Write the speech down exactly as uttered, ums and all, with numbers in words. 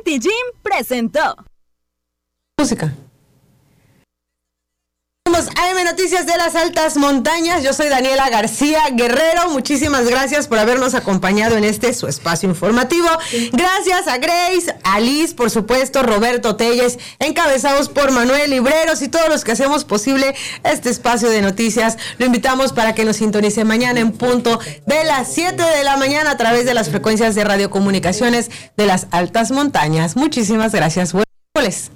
City Gym presentó. Música. A M Noticias de las Altas Montañas. Yo soy Daniela García Guerrero. Muchísimas gracias por habernos acompañado en este su espacio informativo. Gracias a Grace, a Liz, por supuesto, Roberto Telles, encabezados por Manuel Libreros y todos los que hacemos posible este espacio de noticias. Lo invitamos para que nos sintonice mañana en punto de las siete de la mañana a través de las frecuencias de radiocomunicaciones de las Altas Montañas. Muchísimas gracias. Buenas noches.